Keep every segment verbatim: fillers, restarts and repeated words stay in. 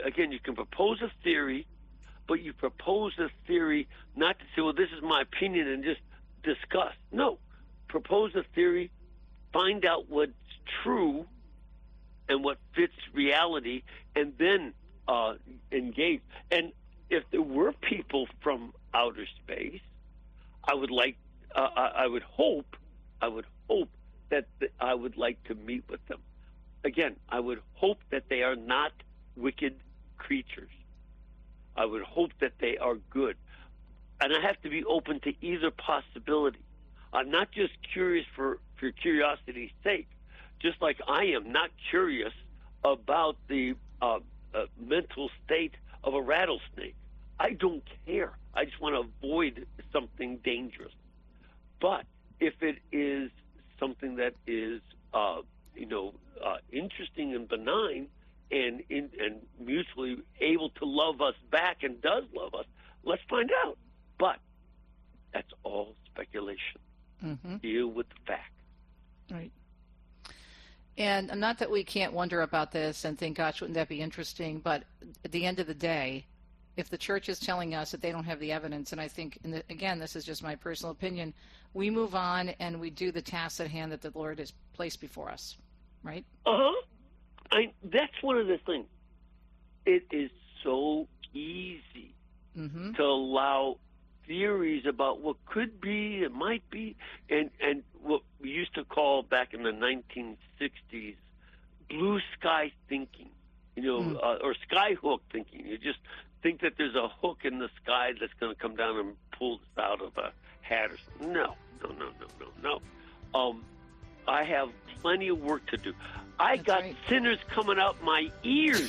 again, you can propose a theory, but you propose a theory not to say, well, this is my opinion and just discuss. No, propose a theory, find out what's true and what fits reality, and then uh, engage. And if there were people from outer space, I would like, uh, I, I would hope, I would hope that th- I would like to meet with them. Again, I would hope that they are not wicked creatures. I would hope that they are good. And I have to be open to either possibility. I'm not just curious for, for curiosity's sake, just like I am not curious about the uh, uh, mental state of a rattlesnake. I don't care. I just want to avoid something dangerous. But if it is something that is, uh, you know, uh, interesting and benign and, in, and mutually able to love us back and does love us, let's find out. But that's all speculation. Mm-hmm. Deal with the fact. Right. And not that we can't wonder about this and think, gosh, wouldn't that be interesting? But at the end of the day, if the church is telling us that they don't have the evidence, and I think, and again, this is just my personal opinion, we move on and we do the task at hand that the Lord has placed before us, right? Uh-huh. I, that's one of the things. It is so easy mm-hmm. to allow theories about what could be, it might be, and, and what we used to call back in the nineteen sixties blue sky thinking, you know, mm. uh, or sky hook thinking. You just think that there's a hook in the sky that's going to come down and pull us out of a hat or something. No, no, no, no, no, no. Um, I have plenty of work to do. I That's got right. sinners coming out my ears.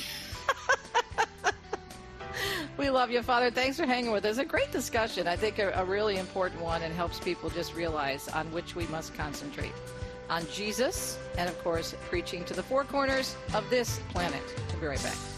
We love you, Father. Thanks for hanging with us. A great discussion. I think a, a really important one, and helps people just realize on which we must concentrate. On Jesus and, of course, preaching to the four corners of this planet. We'll be right back.